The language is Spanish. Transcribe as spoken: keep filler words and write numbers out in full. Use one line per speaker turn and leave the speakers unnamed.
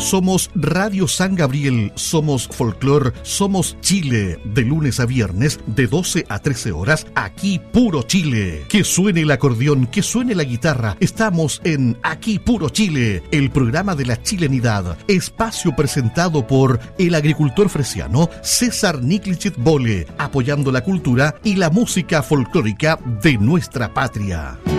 Somos Radio San Gabriel, somos folclor, somos Chile. De lunes a viernes, de doce a trece horas, aquí puro Chile. Que suene el acordeón, que suene la guitarra. Estamos en Aquí Puro Chile, el programa de la chilenidad. Espacio presentado por el agricultor fresiano César Niklichet Bole, apoyando la cultura y la música folclórica de nuestra patria.